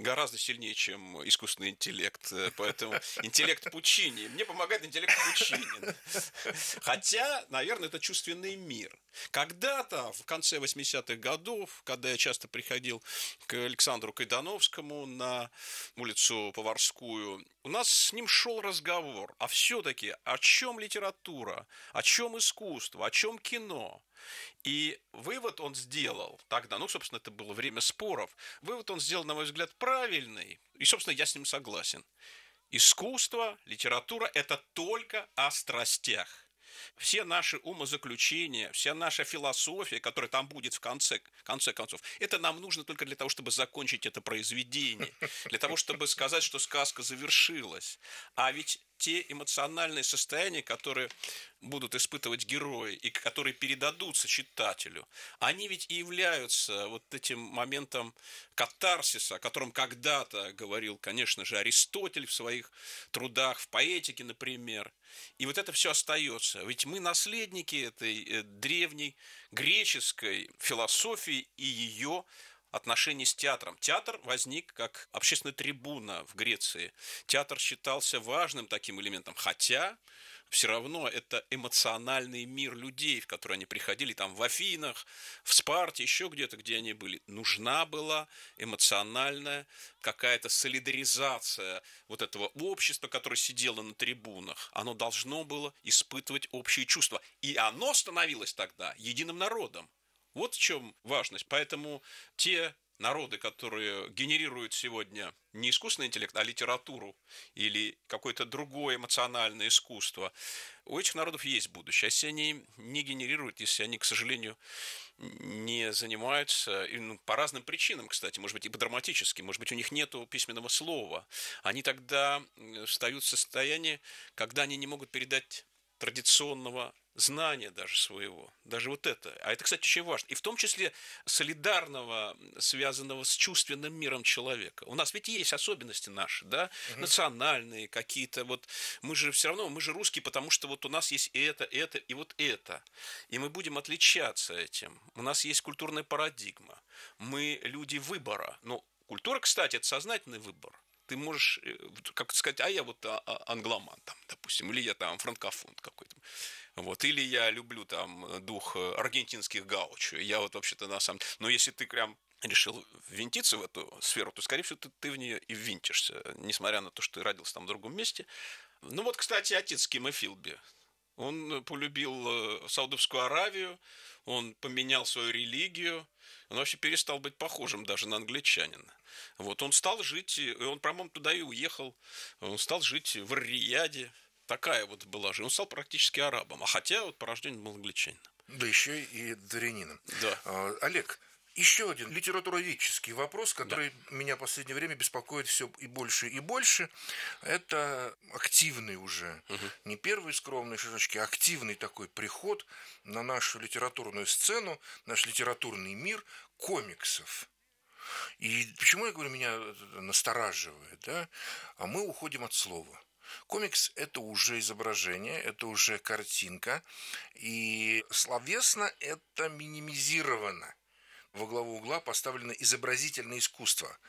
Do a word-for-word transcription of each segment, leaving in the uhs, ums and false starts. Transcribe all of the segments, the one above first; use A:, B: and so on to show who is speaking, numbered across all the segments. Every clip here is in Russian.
A: гораздо сильнее, чем искусственный интеллект. Поэтому интеллект Пучини. Мне помогает интеллект Пучини. Хотя, наверное, это чувственный мир. Когда-то, в конце восьмидесятых годов, когда я часто приходил к Александру Кайдановскому на улицу Поварскую, у нас с ним шел разговор. А все-таки о чем литература, о чем искусство, о чем кино? И вывод он сделал тогда, ну, собственно, это было время споров, вывод он сделал, на мой взгляд, правильный, и, собственно, я с ним согласен. Искусство, литература – это только о страстях. Все наши умозаключения, вся наша философия, которая там будет в конце, конце концов, это нам нужно только для того, чтобы закончить это произведение, для того, чтобы сказать, что сказка завершилась. А ведь те эмоциональные состояния, которые будут испытывать герои и которые передадутся читателю, они ведь и являются вот этим моментом катарсиса, о котором когда-то говорил, конечно же, Аристотель в своих трудах, в поэтике, например. И вот это все остается. Ведь мы наследники этой древней греческой философии и ее отношения с театром. Театр возник как общественная трибуна в Греции. Театр считался важным таким элементом, хотя все равно это эмоциональный мир людей, в который они приходили, там в Афинах, в Спарте, еще где-то, где они были. Нужна была эмоциональная какая-то солидаризация вот этого общества, которое сидело на трибунах. Оно должно было испытывать общие чувства. И оно становилось тогда единым народом. Вот в чем важность. Поэтому те народы, которые генерируют сегодня не искусственный интеллект, а литературу или какое-то другое эмоциональное искусство, у этих народов есть будущее. Если они не генерируют, если они, к сожалению, не занимаются, и, ну, по разным причинам, кстати, может быть, и по драматическим, может быть, у них нет письменного слова, они тогда встают в состояние, когда они не могут передать традиционного знания даже своего, даже вот это. А это, кстати, очень важно. И в том числе солидарного, связанного с чувственным миром человека. У нас ведь есть особенности наши, да, угу. Национальные какие-то. Вот мы же все равно, мы же русские, потому что вот у нас есть это, это и вот это. И мы будем отличаться этим. У нас есть культурная парадигма. Мы люди выбора. Но культура, кстати, это сознательный выбор. Ты можешь, как сказать, а я вот англоман, там, допустим, или я там франкофон какой-то. Вот, или я люблю там дух аргентинских гаучо. Я вот вообще-то на самом деле... Но если ты прям решил ввинтиться в эту сферу, то, скорее всего, ты, ты в нее и ввинтишься, несмотря на то, что ты родился там в другом месте. Ну вот, кстати, отец Кима Филби. Он полюбил Саудовскую Аравию, он поменял свою религию, он вообще перестал быть похожим даже на англичанина. Вот, он стал жить, и он, по-моему, туда и уехал, он стал жить в Ар-Рияде. Такая вот была жизнь. Он стал практически арабом, а хотя вот по рождению был англичанином.
B: Да еще и дворянином.
A: Да.
B: А, Олег, еще один литературоведческий вопрос, который
A: да.
B: меня в последнее время беспокоит все и больше и больше. Это активный уже, угу. не первый скромный шажочки, а активный такой приход на нашу литературную сцену, наш литературный мир комиксов. И почему я говорю, меня настораживает, да? А мы уходим от слова. Комикс – это уже изображение, это уже картинка, и словесно это минимизировано. Во главу угла поставлено изобразительное искусство.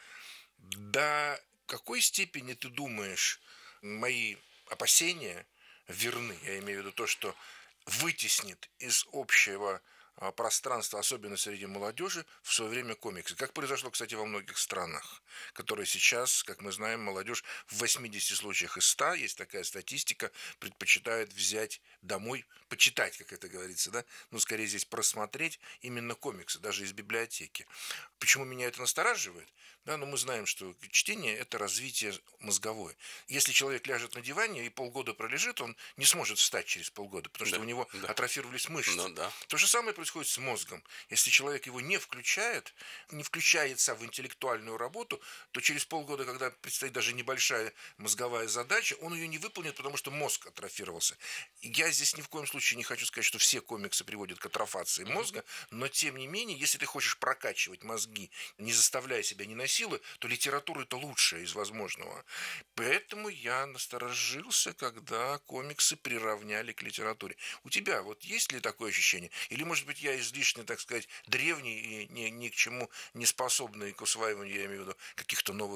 B: До какой степени, ты думаешь, мои опасения верны? Я имею в виду то, что вытеснит из общего пространства, особенно среди молодежи, в свое время комиксы. Как произошло, кстати, во многих странах, которые сейчас, как мы знаем, молодежь в восьмидесяти случаях из ста, есть такая статистика, предпочитает взять домой, почитать, как это говорится, да, ну, скорее здесь просмотреть именно комиксы, даже из библиотеки. Почему меня это настораживает? Да, ну, мы знаем, что чтение – это развитие мозговое. Если человек ляжет на диване и полгода пролежит, он не сможет встать через полгода, потому что да, у него да. атрофировались мышцы. Ну, да. То же самое происходит с мозгом. Если человек его не включает, не включается в интеллектуальную работу, то через полгода, когда предстоит даже небольшая мозговая задача, он ее не выполнит, потому что мозг атрофировался. И я здесь ни в коем случае не хочу сказать, что все комиксы приводят к атрофации мозга, но тем не менее, если ты хочешь прокачивать мозги, не заставляя себя ни на силы, то литература – это лучшее из возможного. Поэтому я насторожился, когда комиксы приравняли к литературе. У тебя вот есть ли такое ощущение? Или, может быть, я излишне, так сказать, древний и ни, ни к чему не способный к усваиванию, я имею в виду, каких-то новых